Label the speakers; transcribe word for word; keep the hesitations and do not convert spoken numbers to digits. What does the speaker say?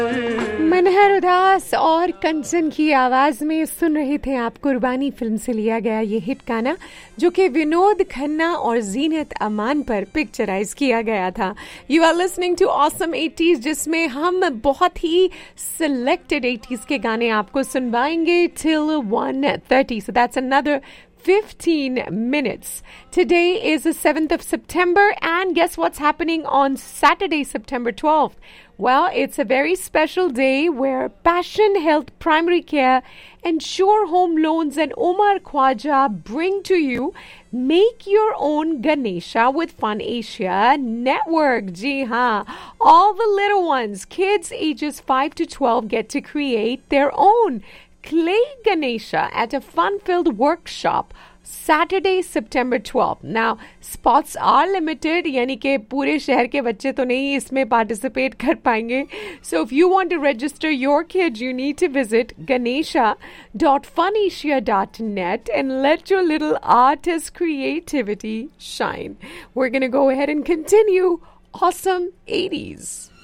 Speaker 1: मनहर उदास और कंचन की आवाज में सुन रहे थे आप कुर्बानी फिल्म से लिया गया ये हिट गाना, जो कि विनोद खन्ना और जीनत अमान पर पिक्चराइज किया गया था. You are listening to awesome eighties, जिसमें हम बहुत ही सिलेक्टेड एटीज़ के गाने आपको सुनवाएंगे till one thirty. So that's another fifteen minutes. Today is the seventh of September, and guess what's happening on Saturday, September twelfth? Well, it's a very special day where Passion Health Primary Care and Sure Home Loans and Omar Khwaja bring to you Make Your Own Ganesha with Fun Asia Network. Ji haan, all the little ones, kids ages five to twelve, get to create their own clay Ganesha at a fun-filled workshop Saturday, September twelfth. Now, spots are limited, यानी कि पूरे शहर के बच्चे तो नहीं इसमें participate कर पाएंगे. So, if you want to register your kid, you need to visit ganesha dot funasia dot net and let your little artist creativity shine. We're going to go ahead and continue Awesome eighties.